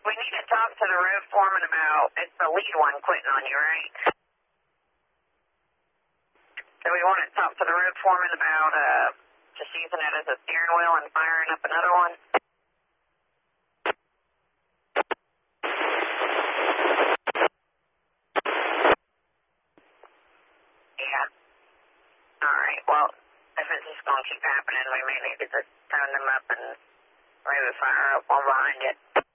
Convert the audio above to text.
We need to talk to the roof foreman about, it's the lead one quitting on you, right? So we want to talk to the roof foreman about just using it as a steering wheel and firing up another one. Yeah. All right. Well, if it's just going to keep happening, we may need to just turn them up and maybe fire up one behind it.